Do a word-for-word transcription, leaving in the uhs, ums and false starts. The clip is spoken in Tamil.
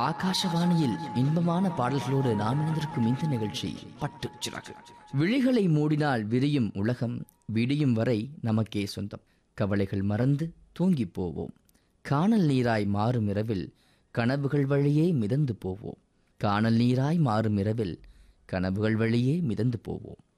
ஆகாஷவாணியில் இன்பமான பாடல்களோடு நாம் இணைந்திருக்கும் இந்த நிகழ்ச்சி பட்டு சிறகு. விழிகளை மூடினால் விரியும் உலகம், விடியும் வரை நமக்கே சொந்தம். கவலைகள் மறந்து தூங்கி போவோம். காணல் நீராய் மாறும் இரவில் கனவுகள் வழியே மிதந்து போவோம். காணல் நீராய் மாறும் இரவில் கனவுகள் வழியே மிதந்து போவோம்.